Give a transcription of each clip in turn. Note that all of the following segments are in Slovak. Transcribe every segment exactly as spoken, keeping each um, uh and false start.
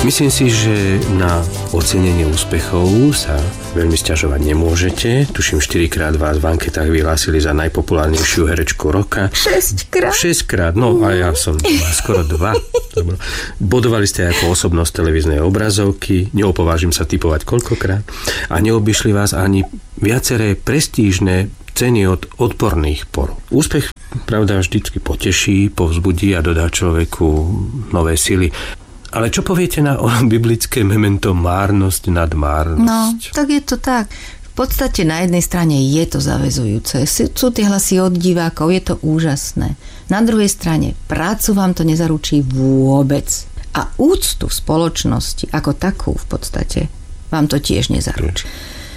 Myslím si, že na ocenenie úspechov sa veľmi sťažovať nemôžete. Tuším, štyrikrát vás v anketách vyhlásili za najpopulárnejšiu herečku roka. šesťkrát? šesťkrát, no a ja som skoro dva. Bodovali ste ako osobnosť televíznej obrazovky, neopovážim sa tipovať koľkokrát, a neobyšli vás ani viaceré prestížne ceny od odporných porov. Úspech, pravda, vždycky poteší, povzbudí a dodá človeku nové sily. Ale čo poviete na biblické memento márnosť nad márnosť? No, tak je to tak. V podstate na jednej strane je to zaväzujúce. Sú tie hlasy od divákov, je to úžasné. Na druhej strane prácu vám to nezaručí vôbec. A úctu v spoločnosti ako takú v podstate vám to tiež nezaručí.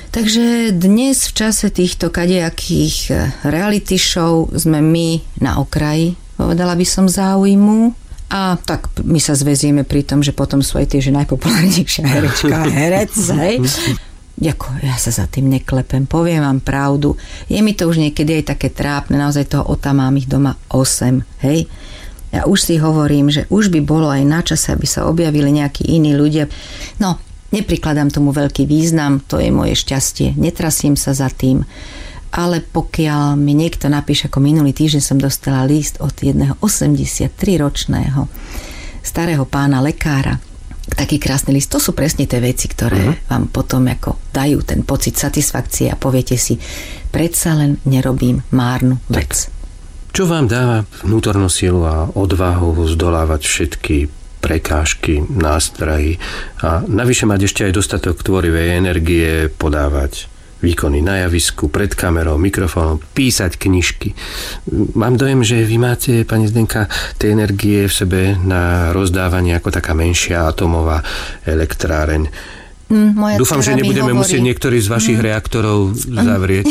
Takže dnes v čase týchto kadejakých reality show sme my na okraji, povedala by som, záujmu. A tak my sa zväzieme pri tom, že potom sú aj tie, že najpopulárnejšia herečka a herec, hej. Ďakujem, ja sa za tým neklepem, poviem vám pravdu. Je mi to už niekedy aj také trápne, naozaj toho ota mám ich doma osem, hej. Ja už si hovorím, že už by bolo aj na čase, aby sa objavili nejakí iní ľudia. No, neprikladám tomu veľký význam, to je moje šťastie, netrasím sa za tým. Ale pokiaľ mi niekto napíše, ako minulý týždeň som dostala list od jedného osemdesiattriročného starého pána lekára, taký krásny list, to sú presne tie veci, ktoré uh-huh. vám potom ako dajú ten pocit satisfakcie a poviete si, predsa len nerobím márnu vec. Čo vám dáva vnútornú silu a odvahu zdolávať všetky prekážky, nástrahy a navyše mať ešte aj dostatok tvorivej energie, podávať výkony na javisku, pred kamerou, mikrofónom, písať knižky. Mám dojem, že vy máte, pani Zdenka, tej energie v sebe na rozdávanie ako taká menšia atomová elektráreň. Mm, moja Dúfam, že nebudeme hovorí... musieť niektorý z vašich mm. reaktorov zavrieť.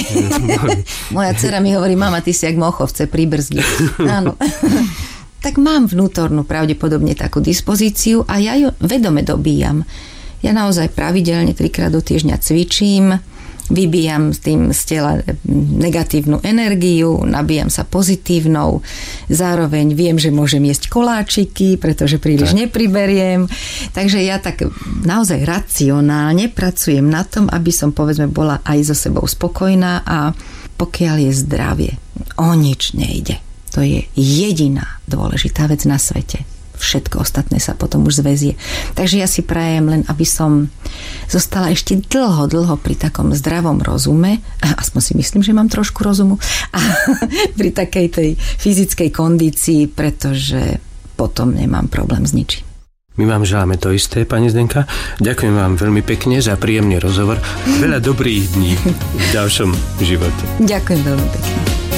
Moja dcera mi hovorí, mama, ty si jak mochovce pri brzdi. Áno. Tak mám vnútornú pravdepodobne takú dispozíciu a ja ju vedome dobíjam. Ja naozaj pravidelne trikrát do týždňa cvičím, vybíjam s tým z tela negatívnu energiu, nabíjam sa pozitívnou, zároveň viem, že môžem jesť koláčiky, pretože príliš tak nepriberiem. Takže ja tak naozaj racionálne pracujem na tom, aby som, povedzme, bola aj so sebou spokojná, a pokiaľ je zdravie, o nič nejde. To je jediná dôležitá vec na svete. Všetko ostatné sa potom už zväzie. Takže ja si prajem len, aby som zostala ešte dlho, dlho pri takom zdravom rozume, a aspoň si myslím, že mám trošku rozumu, a pri takej tej fyzickej kondícii, pretože potom nemám problém s ničím. My vám želáme to isté, pani Zdenka. Ďakujem vám veľmi pekne za príjemný rozhovor. Veľa dobrých dní v ďalšom živote. Ďakujem veľmi pekne.